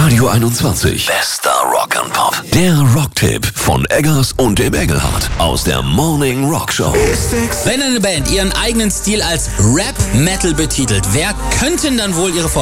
Radio 21. Bester Rock and Pop. Der Rocktipp von Eggers und dem Engelhardt aus der Morning Rock Show. Wenn eine Band ihren eigenen Stil als Rap-Metal betitelt, wer könnten dann wohl ihre